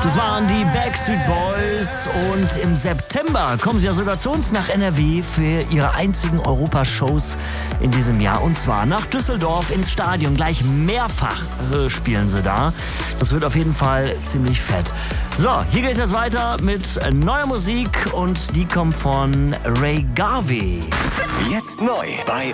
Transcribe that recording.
Das waren die Backstreet Boys und im September kommen sie ja sogar zu uns nach NRW für ihre einzigen Europashows in diesem Jahr. Und zwar nach Düsseldorf ins Stadion. Gleich mehrfach spielen sie da. Das wird auf jeden Fall ziemlich fett. So, hier geht es jetzt weiter mit neuer Musik und die kommt von Ray Garvey. Jetzt neu bei